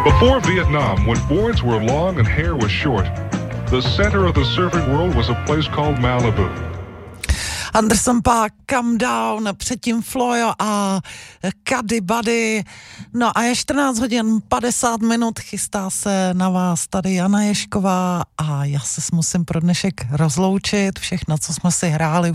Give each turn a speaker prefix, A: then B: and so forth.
A: Before Vietnam, when boards were long and hair was short, the center of the surfing world was a place called Malibu.
B: Anderson Paak, Come Down, předtím Flojo a Cuddy Buddy. No a je 14 hodin 50 minut, chystá se na vás tady Jana Ježková a já se musím pro dnešek rozloučit. Všechno, co jsme si hráli,